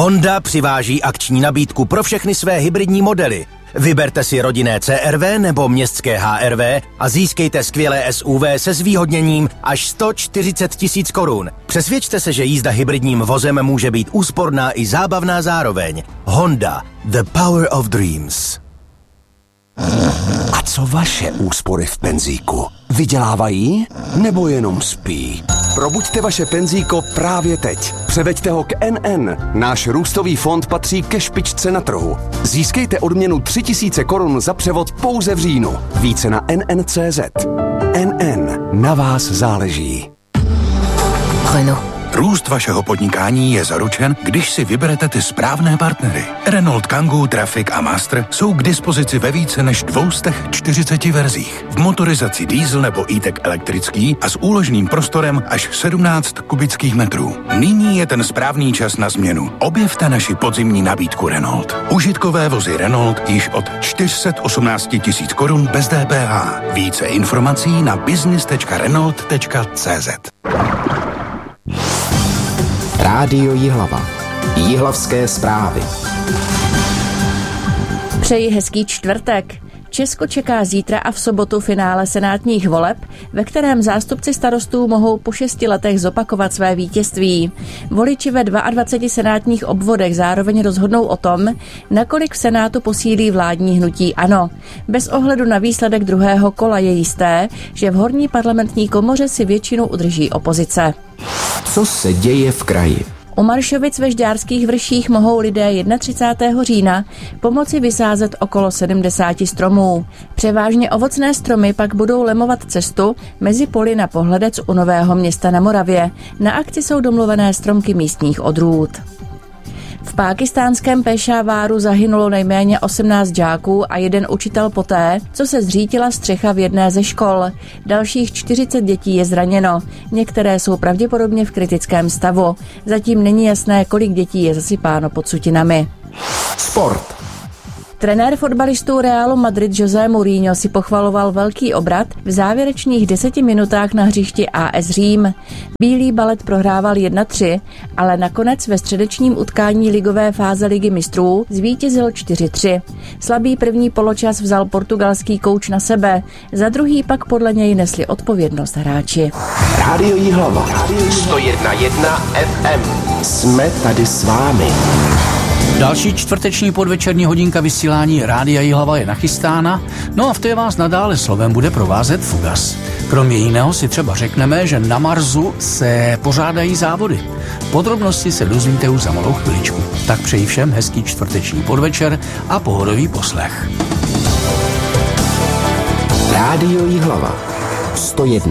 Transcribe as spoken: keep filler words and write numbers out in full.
Honda přiváží akční nabídku pro všechny své hybridní modely. Vyberte si rodinné C R V nebo městské H R V a získejte skvělé S U V se zvýhodněním až sto čtyřicet tisíc korun. Přesvědčte se, že jízda hybridním vozem může být úsporná i zábavná zároveň. Honda. The power of dreams. A co vaše úspory v penzíku? Vydělávají nebo jenom spí? Probuďte vaše penzíko právě teď. Převeďte ho k N N. Náš růstový fond patří ke špičce na trhu. Získejte odměnu tři tisíce korun za převod pouze v říjnu. Více na N N tečka cé zet. N N. Na vás záleží. Renault. Růst vašeho podnikání je zaručen, když si vyberete ty správné partnery. Renault Kangoo, Traffic a Master jsou k dispozici ve více než dvě stě čtyřicet verzích. V motorizaci diesel nebo e-tech elektrický a s úložným prostorem až sedmnáct kubických metrů. Nyní je ten správný čas na změnu. Objevte naši podzimní nabídku Renault. Užitkové vozy Renault již od čtyři sta osmnáct tisíc korun bez D P H. Více informací na business tečka renault tečka cé zet. Rádio Jihlava. Jihlavské zprávy. Přeji hezký čtvrtek. Česko čeká zítra a v sobotu finále senátních voleb, ve kterém zástupci starostů mohou po šesti letech zopakovat své vítězství. Voliči ve dvaceti dvou senátních obvodech zároveň rozhodnou o tom, nakolik v Senátu posílí vládní hnutí ANO. Bez ohledu na výsledek druhého kola je jisté, že v horní parlamentní komoře si většinu udrží opozice. Co se děje v kraji? U Maršovic ve Žďárských Vrších mohou lidé třicátého prvního října pomoci vysázet okolo sedmdesáti stromů. Převážně ovocné stromy pak budou lemovat cestu mezi poli na Pohledec u Nového Města na Moravě. Na akci jsou domluvené stromky místních odrůd. V pákistánském Pešáváru zahynulo nejméně osmnáct žáků a jeden učitel poté, co se zřítila střecha v jedné ze škol. Dalších čtyřicet dětí je zraněno. Některé jsou pravděpodobně v kritickém stavu. Zatím není jasné, kolik dětí je zasypáno pod sutinami. Sport. Trenér fotbalistů Realu Madrid José Mourinho si pochvaloval velký obrat v závěrečných deseti minutách na hřišti A S Řím. Bílý balet prohrával jedna tři, ale nakonec ve středečním utkání ligové fáze Ligy mistrů zvítězil čtyři tři. Slabý první poločas vzal portugalský kouč na sebe, za druhý pak podle něj nesli odpovědnost hráči. Rádio Jihlava. sto jedna celá jedna F M. Jsme tady s vámi. Další čtvrteční podvečerní hodinka vysílání Rádia Jihlava je nachystána, no a v té vás nadále slovem bude provázet Fugas. Kromě jiného si třeba řekneme, že na Marsu se pořádají závody. Podrobnosti se dozvíte už za malou chviličku. Tak přeji všem hezký čtvrteční podvečer a pohodový poslech. Rádio Jihlava. sto jedna